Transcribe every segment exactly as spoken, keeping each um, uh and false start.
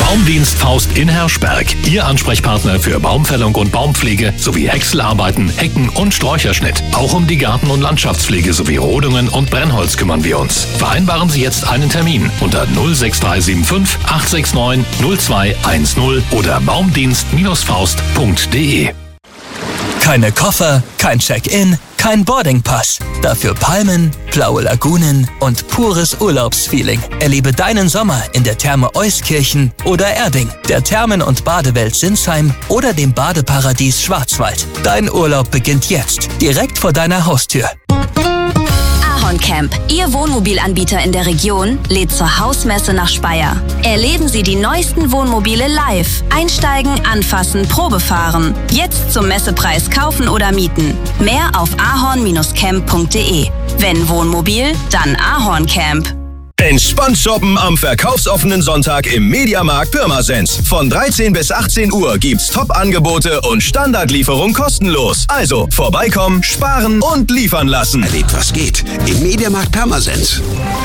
Baumdienst Faust in Herschberg. Ihr Ansprechpartner für Baumfällung und Baumpflege sowie Häckselarbeiten, Hecken- und Sträucherschnitt. Auch um die Garten- und Landschaftspflege sowie Rodungen und Brennholz kümmern wir uns. Vereinbaren Sie jetzt einen Termin unter null sechs drei sieben fünf acht sechs neun null zwei eins null oder baumdienst faust punkt de. Keine Koffer, kein Check-in, kein Boardingpass. Dafür Palmen, blaue Lagunen und pures Urlaubsfeeling. Erlebe deinen Sommer in der Therme Euskirchen oder Erding, der Thermen- und Badewelt Sinsheim oder dem Badeparadies Schwarzwald. Dein Urlaub beginnt jetzt, direkt vor deiner Haustür. Camp, Ihr Wohnmobilanbieter in der Region, lädt zur Hausmesse nach Speyer. Erleben Sie die neuesten Wohnmobile live. Einsteigen, anfassen, Probe fahren. Jetzt zum Messepreis kaufen oder mieten. Mehr auf ahorn camp punkt de. Wenn Wohnmobil, dann Ahorn Camp. Entspannt shoppen am verkaufsoffenen Sonntag im Mediamarkt Pirmasens. Von dreizehn bis achtzehn Uhr gibt's Top-Angebote und Standardlieferung kostenlos. Also vorbeikommen, sparen und liefern lassen. Erlebt, was geht im Mediamarkt Pirmasens.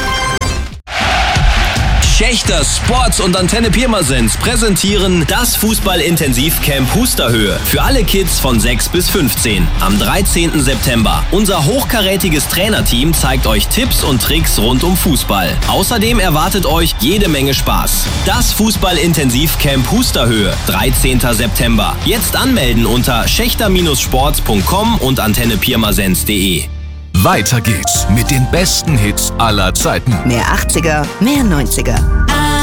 Schächter Sports und Antenne Pirmasens präsentieren das Fußball-Intensivcamp Husterhöhe für alle Kids von sechs bis fünfzehn am dreizehnten September. Unser hochkarätiges Trainerteam zeigt euch Tipps und Tricks rund um Fußball. Außerdem erwartet euch jede Menge Spaß. Das Fußball-Intensivcamp Husterhöhe, dreizehnten September. Jetzt anmelden unter schächter Sports punkt com und antenne pirmasens punkt de. Weiter geht's mit den besten Hits aller Zeiten. Mehr achtziger, mehr neunziger.